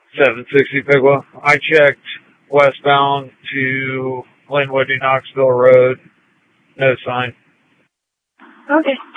760 Pigwa. I checked westbound to Glenwood to Knoxville Road. No sign. Okay.